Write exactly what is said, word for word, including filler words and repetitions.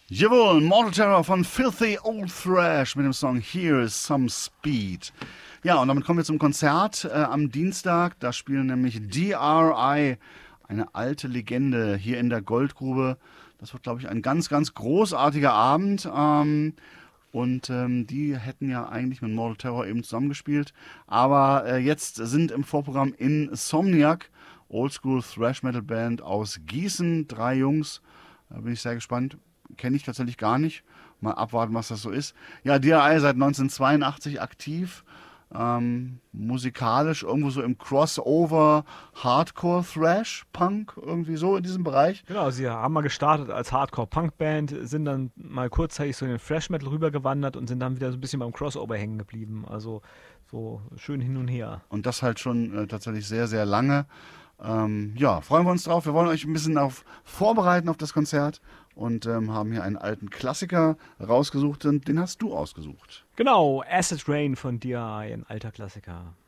Jawohl, Mortal Terror von Filthy Old Thrash mit dem Song Here is Some Speed. Ja, und damit kommen wir zum Konzert äh, am Dienstag. Da spielen nämlich D R I, eine alte Legende, hier in der Goldgrube. Das wird, glaube ich, ein ganz, ganz großartiger Abend. Ähm, und ähm, die hätten ja eigentlich mit Mortal Terror eben zusammengespielt. Aber äh, jetzt sind im Vorprogramm Insomniac, Oldschool Thrash Metal Band aus Gießen, drei Jungs. Da bin ich sehr gespannt. Kenne ich tatsächlich gar nicht. Mal abwarten, was das so ist. Ja, D R I seit neunzehnhundertzweiundachtzig aktiv. Ähm, musikalisch irgendwo so im Crossover, Hardcore, Thrash, Punk, irgendwie so in diesem Bereich. Genau, sie haben mal gestartet als Hardcore-Punk-Band, sind dann mal kurzzeitig so in den Thrash-Metal rübergewandert und sind dann wieder so ein bisschen beim Crossover hängen geblieben. Also so schön hin und her. Und das halt schon äh, tatsächlich sehr, sehr lange. Ähm, ja, freuen wir uns drauf. Wir wollen euch ein bisschen auf vorbereiten auf das Konzert und ähm, haben hier einen alten Klassiker rausgesucht und den hast du ausgesucht. Genau, Acid Rain von D R I, ein alter Klassiker.